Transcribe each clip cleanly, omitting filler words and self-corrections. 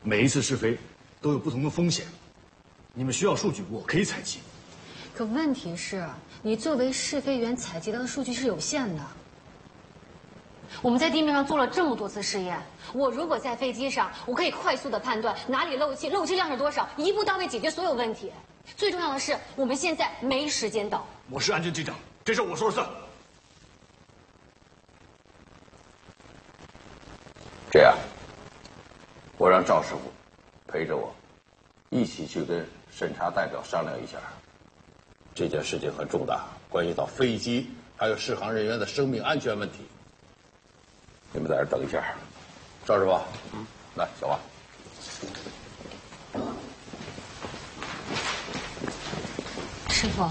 每一次试飞都有不同的风险，你们需要数据，我可以采集。 可问题是，你作为试飞员采集到的数据是有限的。我们在地面上做了这么多次试验，我如果在飞机上，我可以快速的判断哪里漏气，漏气量是多少，一步到位解决所有问题。最重要的是，我们现在没时间等。 我是安监机长，这事我说了算。 这样，我让赵师傅陪着我，一起去跟审查代表商量一下。这件事情很重大，关系到飞机还有适航人员的生命安全问题。你们在这儿等一下，赵师傅，来，小王。 师傅，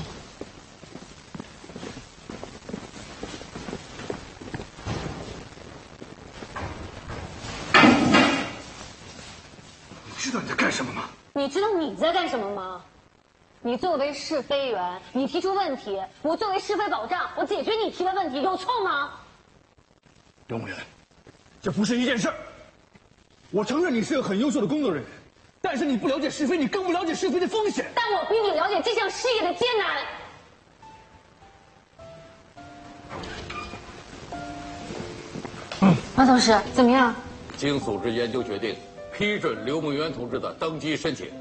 你知道你在干什么吗？ 你知道你在干什么吗？你作为试飞员，你提出问题，我作为试飞保障，我解决你提的问题，有错吗？ 刘梦圆，这不是一件事儿。我承认你是个很优秀的工作人员，但是你不了解试飞，你更不了解试飞的风险。 但我比你了解这项事业的艰难。马董事，怎么样？ 经组织研究决定，批准刘梦圆同志的登机申请。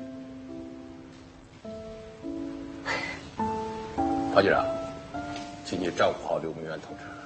陶局长，请你照顾好刘梦圆同志。